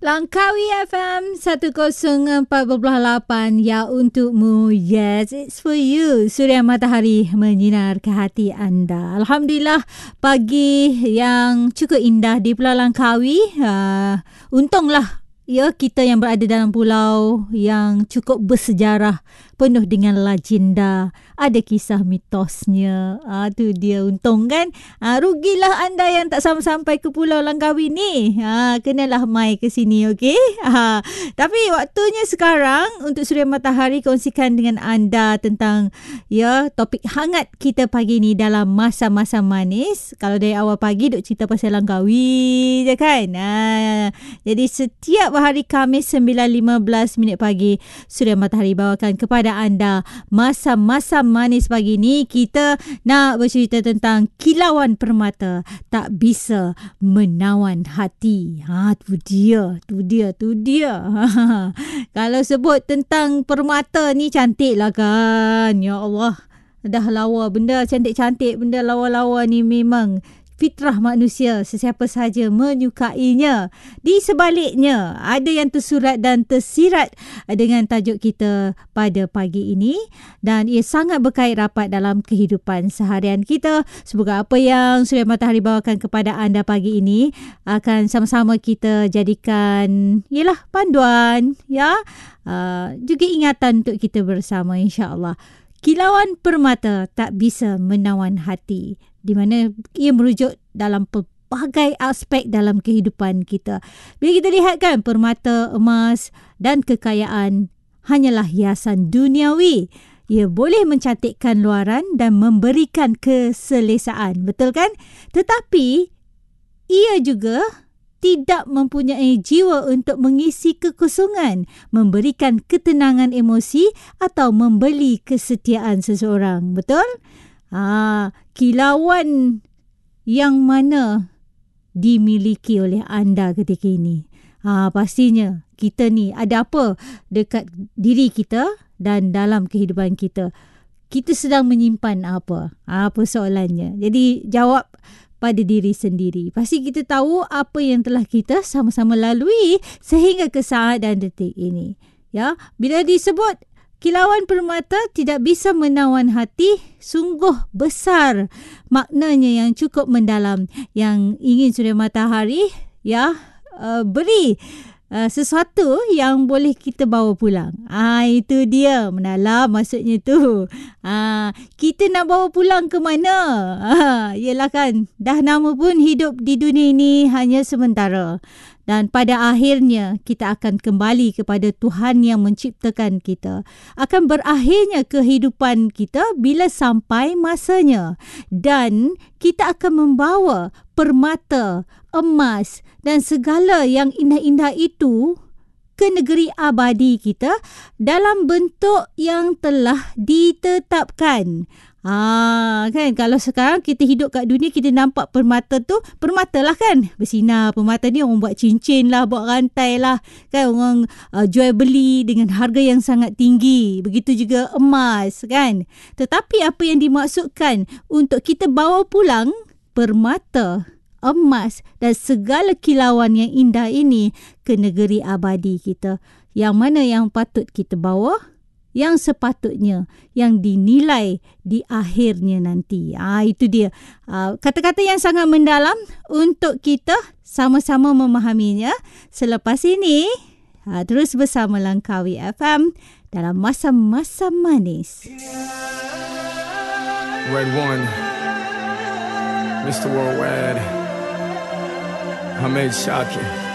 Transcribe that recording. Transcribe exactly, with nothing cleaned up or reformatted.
Langkawi F M seratus empat koma lapan, ya untukmu, yes, it's for you. Suria matahari menyinar ke hati anda. Alhamdulillah, pagi yang cukup indah di Pulau Langkawi. Uh, untunglah ya kita yang berada dalam pulau yang cukup bersejarah, penuh dengan legenda, ada kisah mitosnya. Ah, tu dia, untung kan. Ah, rugilah anda yang tak sampai-sampai ke Pulau Langkawi ni. Ah, kenalah mai ke sini, okey? Ah, tapi waktunya sekarang untuk Suria Matahari kongsikan dengan anda tentang ya topik hangat kita pagi ni dalam masa-masa manis. Kalau dari awal pagi duk cerita pasal Langkawi je kan. Ah, jadi setiap hari Khamis sembilan lima belas minit pagi, Suria Matahari bawakan kepada anda masa-masa manis pagi ni. Kita nak bercerita tentang kilauan permata tak bisa menawan hati. Ha, tu dia, tu dia, tu dia. Kalau sebut tentang permata ni cantik lah kan. Ya Allah, dah lawa benda cantik-cantik, benda lawa-lawa ni memang fitrah manusia, sesiapa sahaja menyukainya. Di sebaliknya, ada yang tersurat dan tersirat dengan tajuk kita pada pagi ini, dan ia sangat berkait rapat dalam kehidupan seharian kita. Semoga apa yang Suria Matahari bawakan kepada anda pagi ini akan sama-sama kita jadikan ialah panduan, ya, uh, juga ingatan untuk kita bersama, insya-Allah. Kilauan permata tak bisa menawan hati, di mana ia merujuk dalam pelbagai aspek dalam kehidupan kita. Bila kita lihat kan, permata, emas dan kekayaan hanyalah hiasan duniawi. Ia boleh mencantikkan luaran dan memberikan keselesaan, betul kan? Tetapi ia juga tidak mempunyai jiwa untuk mengisi kekosongan, memberikan ketenangan emosi atau membeli kesetiaan seseorang. Betul? Ah, kilauan yang mana dimiliki oleh anda ketika ini? Ah, pastinya kita ni ada apa dekat diri kita dan dalam kehidupan kita? Kita sedang menyimpan apa? Ah, persoalannya. Jadi jawab pada diri sendiri. Pasti kita tahu apa yang telah kita sama-sama lalui sehingga ke saat dan detik ini. Ya, bila disebut kilauan permata tidak bisa menawan hati, sungguh besar maknanya yang cukup mendalam yang ingin Suria Matahari ya uh, beri Uh, sesuatu yang boleh kita bawa pulang. Ah, itu dia, mendalam maksudnya tu. Ah, kita nak bawa pulang ke mana? Ah, yelah kan, dah nama pun hidup di dunia ini hanya sementara. Dan pada akhirnya kita akan kembali kepada Tuhan yang menciptakan kita. Akan berakhirnya kehidupan kita bila sampai masanya. Dan kita akan membawa permata, emas dan segala yang indah-indah itu ke negeri abadi kita dalam bentuk yang telah ditetapkan. Ah, kan, kalau sekarang kita hidup kat dunia, kita nampak permata tu, permata lah kan, bersinar. Permata ni orang buat cincin lah, buat rantai lah, kan, orang uh, jual beli dengan harga yang sangat tinggi. Begitu juga emas, kan. Tetapi apa yang dimaksudkan untuk kita bawa pulang permata, emas dan segala kilauan yang indah ini ke negeri abadi kita? Yang mana yang patut kita bawa? Yang sepatutnya, yang dinilai di akhirnya nanti. Ah, itu dia. Ah, kata-kata yang sangat mendalam untuk kita sama-sama memahaminya. Selepas ini, ah, terus bersama Langkawi F M dalam masa-masa manis. Red One, Mister Worldwide, Hamed Shakir.